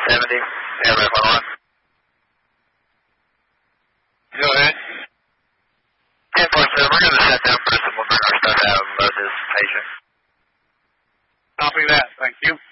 1070. Yeah, right on. Go ahead. 1047, we're going to set down first and we'll bring our stuff out and load this patient. Copy that. Thank you.